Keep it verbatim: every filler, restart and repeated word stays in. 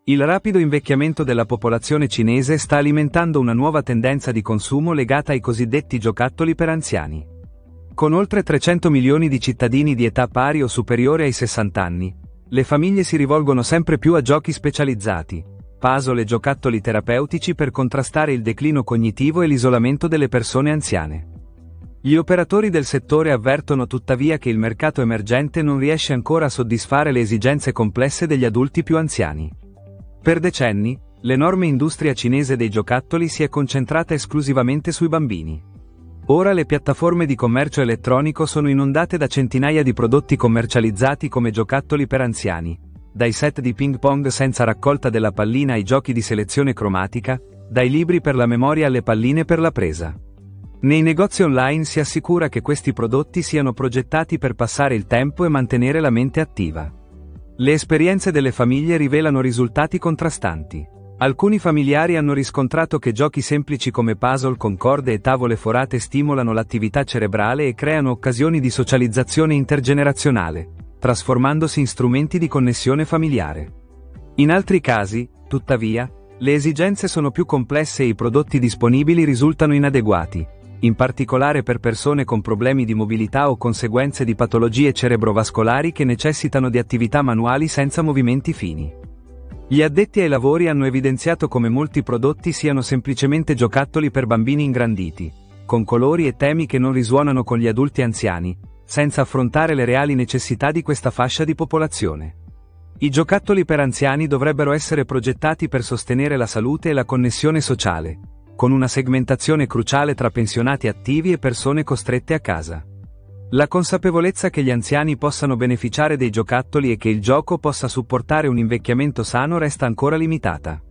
Il rapido invecchiamento della popolazione cinese sta alimentando una nuova tendenza di consumo legata ai cosiddetti giocattoli per anziani. Con oltre trecento milioni di cittadini di età pari o superiore ai sessanta anni, le famiglie si rivolgono sempre più a giochi specializzati, puzzle e giocattoli terapeutici per contrastare il declino cognitivo e l'isolamento delle persone anziane. Gli operatori del settore avvertono tuttavia che il mercato emergente non riesce ancora a soddisfare le esigenze complesse degli adulti più anziani. Per decenni, l'enorme industria cinese dei giocattoli si è concentrata esclusivamente sui bambini. Ora le piattaforme di commercio elettronico sono inondate da centinaia di prodotti commercializzati come giocattoli per anziani, dai set di ping pong senza raccolta della pallina ai giochi di selezione cromatica, dai libri per la memoria alle palline per la presa. Nei negozi online si assicura che questi prodotti siano progettati per passare il tempo e mantenere la mente attiva. Le esperienze delle famiglie rivelano risultati contrastanti. Alcuni familiari hanno riscontrato che giochi semplici come puzzle con corde e tavole forate stimolano l'attività cerebrale e creano occasioni di socializzazione intergenerazionale, trasformandosi in strumenti di connessione familiare. In altri casi, tuttavia, le esigenze sono più complesse e i prodotti disponibili risultano inadeguati, in particolare per persone con problemi di mobilità o conseguenze di patologie cerebrovascolari che necessitano di attività manuali senza movimenti fini. Gli addetti ai lavori hanno evidenziato come molti prodotti siano semplicemente giocattoli per bambini ingranditi, con colori e temi che non risuonano con gli adulti anziani, senza affrontare le reali necessità di questa fascia di popolazione. I giocattoli per anziani dovrebbero essere progettati per sostenere la salute e la connessione sociale, con una segmentazione cruciale tra pensionati attivi e persone costrette a casa. La consapevolezza che gli anziani possano beneficiare dei giocattoli e che il gioco possa supportare un invecchiamento sano resta ancora limitata.